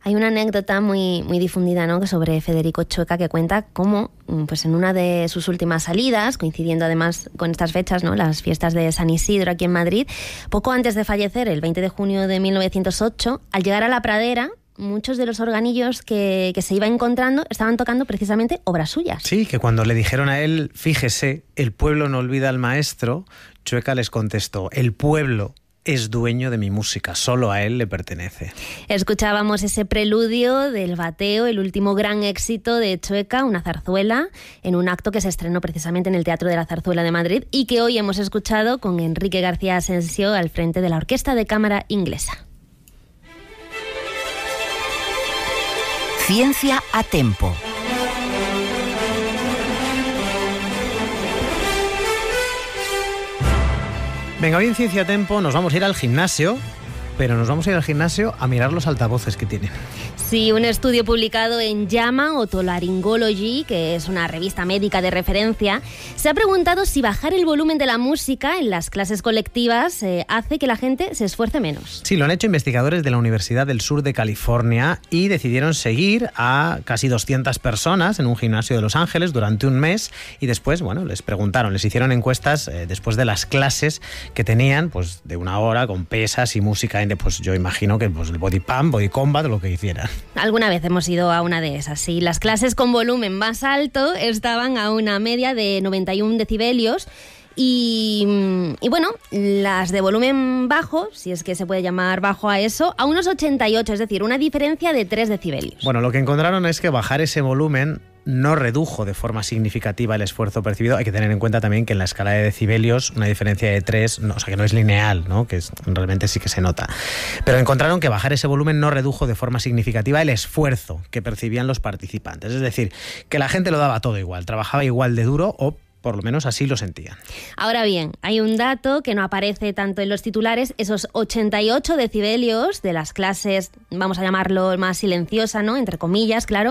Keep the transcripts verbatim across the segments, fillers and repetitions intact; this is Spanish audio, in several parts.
Hay una anécdota muy, muy difundida, ¿no?, sobre Federico Chueca, que cuenta cómo, pues en una de sus últimas salidas, coincidiendo además con estas fechas, ¿no?, las fiestas de San Isidro aquí en Madrid, poco antes de fallecer, el veinte de junio de mil novecientos ocho, al llegar a la pradera, muchos de los organillos que, que se iba encontrando estaban tocando precisamente obras suyas. Sí, que cuando le dijeron a él, fíjese, el pueblo no olvida al maestro, Chueca les contestó, el pueblo es dueño de mi música, solo a él le pertenece. Escuchábamos ese preludio del Bateo, el último gran éxito de Chueca, una zarzuela, en un acto que se estrenó precisamente en el Teatro de la Zarzuela de Madrid y que hoy hemos escuchado con Enrique García Asensio al frente de la Orquesta de Cámara Inglesa. Ciencia a Tempo. Venga, hoy en Ciencia a Tempo nos vamos a ir al gimnasio, pero nos vamos a ir al gimnasio a mirar los altavoces que tienen. Sí, un estudio publicado en JAMA Otolaryngology, que es una revista médica de referencia, se ha preguntado si bajar el volumen de la música en las clases colectivas eh, hace que la gente se esfuerce menos. Sí, lo han hecho investigadores de la Universidad del Sur de California y decidieron seguir a casi doscientas personas en un gimnasio de Los Ángeles durante un mes y después, bueno, les preguntaron, les hicieron encuestas eh, después de las clases que tenían, pues de una hora con pesas y música, pues yo imagino que pues, el body pump, body combat, lo que hicieran. Alguna vez hemos ido a una de esas, sí. Las clases con volumen más alto estaban a una media de noventa y un decibelios y, y bueno, las de volumen bajo, si es que se puede llamar bajo a eso, a unos ochenta y ocho, es decir, una diferencia de tres decibelios. Bueno, lo que encontraron es que bajar ese volumen no redujo de forma significativa el esfuerzo percibido. Hay que tener en cuenta también que en la escala de decibelios una diferencia de tres, no, o sea que no es lineal, ¿no?, que es, realmente sí que se nota. Pero encontraron que bajar ese volumen no redujo de forma significativa el esfuerzo que percibían los participantes. Es decir, que la gente lo daba todo igual, trabajaba igual de duro o por lo menos así lo sentían. Ahora bien, hay un dato que no aparece tanto en los titulares, esos ochenta y ocho decibelios de las clases, vamos a llamarlo más silenciosa, ¿no?, entre comillas, claro,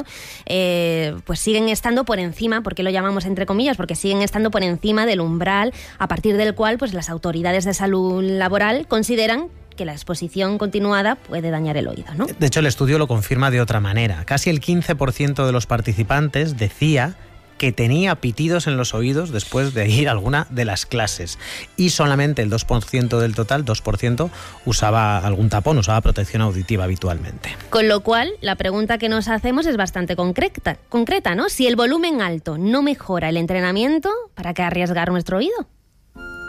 eh, pues siguen estando por encima. ¿Por qué lo llamamos entre comillas? Porque siguen estando por encima del umbral a partir del cual pues las autoridades de salud laboral consideran que la exposición continuada puede dañar el oído, ¿no? De hecho, el estudio lo confirma de otra manera. Casi el quince por ciento de los participantes decía que tenía pitidos en los oídos después de ir a alguna de las clases y solamente el dos por ciento del total, dos por ciento, usaba algún tapón, usaba protección auditiva habitualmente. Con lo cual, la pregunta que nos hacemos es bastante concreta, concreta, ¿no? Si el volumen alto no mejora el entrenamiento, ¿para qué arriesgar nuestro oído?